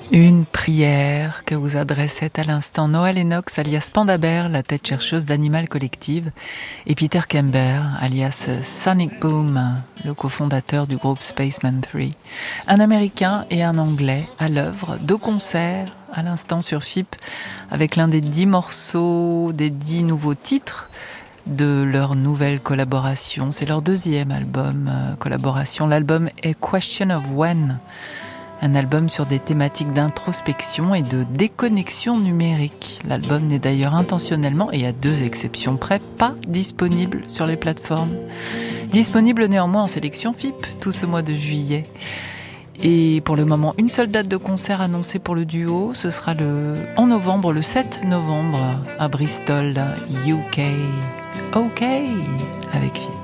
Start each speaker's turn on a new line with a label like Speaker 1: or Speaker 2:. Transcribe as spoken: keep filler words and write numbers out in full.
Speaker 1: Une prière que vous adressait à l'instant Noël Lennox, alias Pandabert, la tête chercheuse d'Animal Collective, et Peter Kember, alias Sonic Boom, le cofondateur du groupe Spaceman trois. Un Américain et un Anglais à l'œuvre, deux concerts à l'instant sur F I P, avec l'un des dix morceaux, des dix nouveaux titres de leur nouvelle collaboration. C'est leur deuxième album euh, collaboration. L'album est Question of When. Un album sur des thématiques d'introspection et de déconnexion numérique. L'album n'est d'ailleurs intentionnellement, et à deux exceptions près, pas disponible sur les plateformes. Disponible néanmoins en sélection F I P tout ce mois de juillet. Et pour le moment, une seule date de concert annoncée pour le duo, ce sera le, en novembre, le sept novembre, à Bristol, U K. OK, avec F I P.